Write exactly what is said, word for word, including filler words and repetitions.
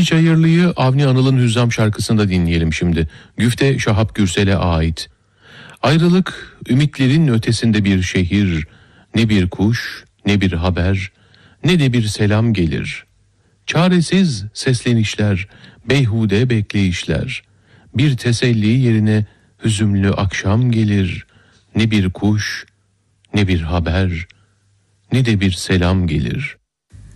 Hacı Çayırlı'yı Avni Anıl'ın Hüzzam şarkısında dinleyelim şimdi. Güfte Şahap Gürsel'e ait. Ayrılık ümitlerin ötesinde bir şehir, ne bir kuş, ne bir haber, ne de bir selam gelir. Çaresiz seslenişler, beyhude bekleyişler, bir teselli yerine hüzünlü akşam gelir. Ne bir kuş, ne bir haber, ne de bir selam gelir.